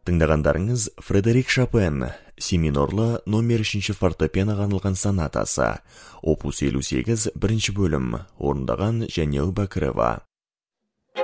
Тыңдағандарыңыз Фредерик Шопен, семинорлы номер 3 фортепианоға арналған сонатасы, опус 58, бірінші бөлім, орындаған Жәнел Бәкірова.